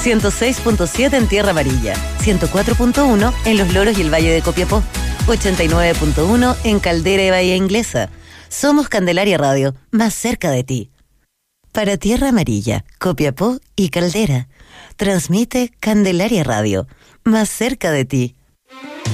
106.7 en Tierra Amarilla, 104.1 en Los Loros y el Valle de Copiapó, 89.1 en Caldera y Bahía Inglesa. Somos Candelaria Radio, más cerca de ti. Para Tierra Amarilla, Copiapó y Caldera, transmite Candelaria Radio, más cerca de ti.